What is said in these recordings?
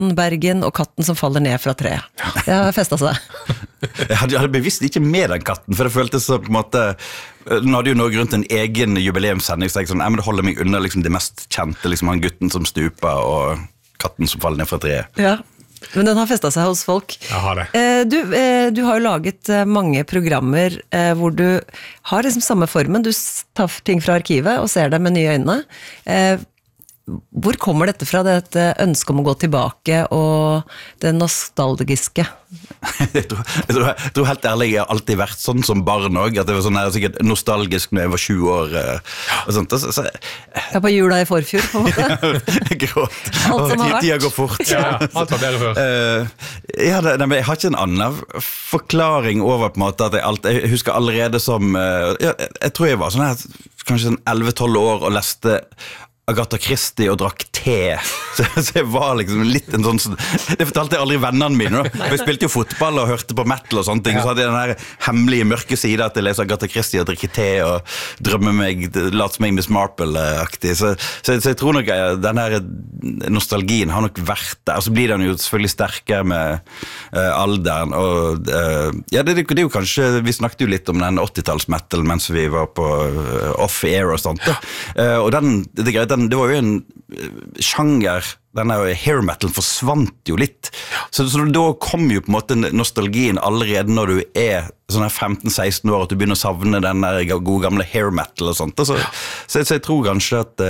katten Bergen og katten som faller ned fra treet. Det har festet seg. Jeg hadde bevisst ikke med den katten, for det føltes så på en måte... Nå hadde jo Norge rundt en egen jubileumssending, så jeg sånn, men det holder meg under liksom, det mest kjente, liksom han gutten som stuper og katten som faller ned fra treet. Ja, men den har festet seg hos folk. Jeg har det. Du har jo laget mange programmer hvor du har liksom samme formen, du tar ting fra arkivet og ser det med nye øyne. Hvor kommer dette fra, dette ønsket om å gå tilbake og det nostalgiske? Jeg tror helt ærlig jeg har alltid vært sånn som barn også, at det var sånn her, sikkert nostalgisk når jeg var 20 år og sånt. Ja, på jula i forfjor, på en måte. Gråt. Alt som har vært. Tida går fort. Ja, alt var bedre før. Men jeg har ikke en annen forklaring over på en måte, at jeg husker allerede som, jeg tror jeg var sånn her, kanskje 11-12 år og leste Agatha Christie og drakk te, så jeg var liksom litt en sånn, det fortalte jeg aldri vennene mine, for jeg spilte jo fotball og hørte på metal og sånne ting, så hadde jeg den her hemmelige mørke siden at jeg leser Agatha Christie og drikker te og drømmer meg, later meg Miss Marple-aktig, så jeg tror nok den her nostalgien har nok vært der, og så blir den jo selvfølgelig sterkere med alderen, og ja, det er jo kanskje, vi snakket jo litt om den 80-talls metal mens vi var på off-air og sånt, og det er greit, det var jo en sjanger, denne hair metal forsvant jo litt, så da kom jo på en måte nostalgien allerede når du sånn her 15-16 år, at du begynner å savne den der gode gamle hair metal og sånt, så jeg tror kanskje at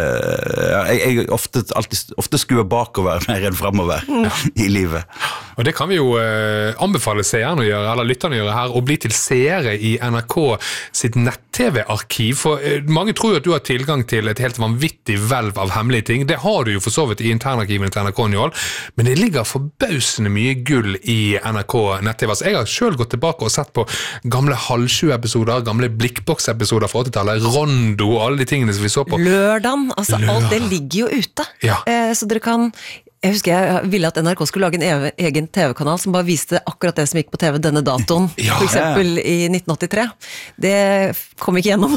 jeg ofte skuer bakover mer enn fremover i livet. Og det kan vi jo anbefale seerne å gjøre, eller lytterne å gjøre her, og bli til seere i NRK sitt nett-TV-arkiv, for mange tror jo at du har tilgang til et helt vanvittig hvelv av hemmelige ting, det har du jo for så vidt i internarkivene til NRK Njål, men det ligger forbausende mye gull i NRK nett-TV. Så jeg har selv gått tilbake og sett på gamle halv-7-episoder, gamle blikkboks-episoder fra 80-tallet, Rondo og alle de tingene som vi så på. Lørdagen, altså alt det ligger jo ute. Ja. Så dere kan... Jeg husker jeg ville at NRK skulle lage en egen TV-kanal som bare viste akkurat det som gikk på TV denne datoen, for eksempel i 1983. Det kom ikke gjennom.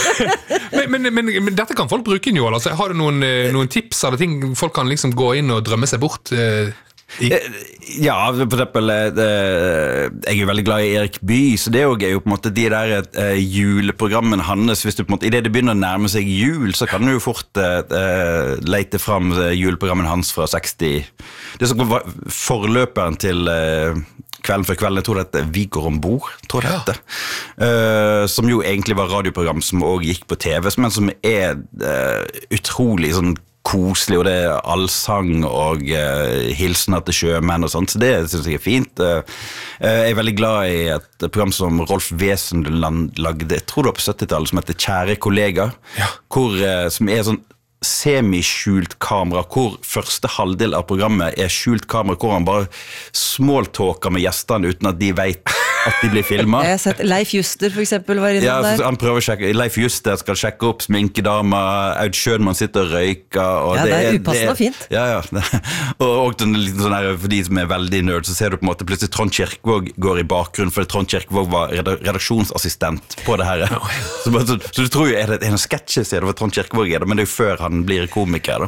men dette kan folk bruke, Njål. Altså, har du noen tips eller ting folk kan liksom gå inn og drømme seg bort Ja, for eksempel jeg er veldig glad i Erik Bye, så det er jo på en måte de der juleprogrammene hans, hvis du på en måte, i det begynner å nærme seg jul, så kan du jo fort lete fram juleprogrammen hans fra 60, det som var forløperen til Kvelden før kvelden, jeg tror det heter Vi går ombord, tror jeg det heter, som jo egentlig var radioprogram som også gikk på TV, men som utrolig sånn koselig, og det allsang og hilsener til sjømenn og sånt, så det synes jeg fint. Jeg er veldig glad i et program som Rolf Wesenlund lagde, jeg tror det var på 70-tallet, som heter Kjære kollega, som sånn semi-skjult kamera, hvor første halvdel av programmet skjult kamera, hvor han bare smalltalker med gjestene uten at de vet at de blir filmet. Jeg har sett Leif Juster for eksempel var innom der. Ja, han prøver å sjekke, Leif Juster skal sjekke opp sminkedama, Aud Schønmann sitter og røyker. Og ja, det upassende og fint. Ja. Og sånn her, for de som er veldig nerd, så ser du på en måte plutselig Trond Kirkvaag går i bakgrunnen, for Trond Kirkvaag var redaksjonsassistent på det her. Så du tror jo, det en sketsje, sier det var Trond Kirkvaag men det jo før han blir komiker da.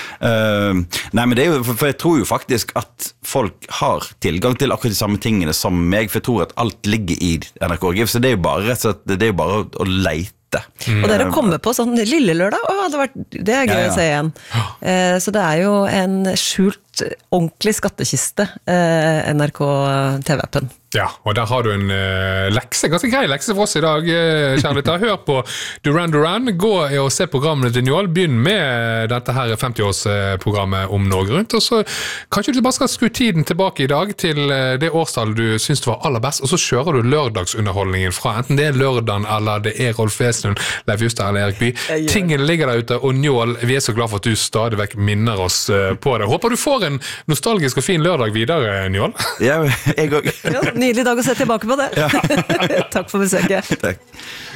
Nei, men det jo, for jeg tror jo faktisk at folk har tilgang til akkurat de samme tingene som meg, for jeg tror at alt ligger i NRK-arkiv, så det jo bare, det jo bare å leite. Og dere kommer på sånn lille lørdag, det gøy å se igjen. Så det jo en skjult, ordentlig skattekiste, NRK TV-appen. Ja, og der har du en lekse, ganske grei lekse for oss i dag, kjære lytter. Hør på Duran Duran, gå og se programmene til Njål, begynn med dette her 50-årsprogrammet om Norge rundt, og så kanskje du bare skal skru tiden tilbake i dag til det årstallet du synes det var aller best, og så kjører du lørdagsunderholdningen fra, enten det lørdagen, eller det Rolf Wesenlund, Leif Juster eller Erik Bye. Tingene ligger der ute, og Njål, vi så glad for at du stadig vekk minner oss på det. Håper du får en nostalgisk og fin lørdag videre, Njål. Ja, jeg også. Nydelig dag å se tilbake på det. Ja. Takk for besøket. Takk.